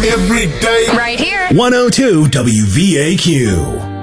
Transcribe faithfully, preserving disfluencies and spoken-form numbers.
every day. Right here. one oh two W V A Q.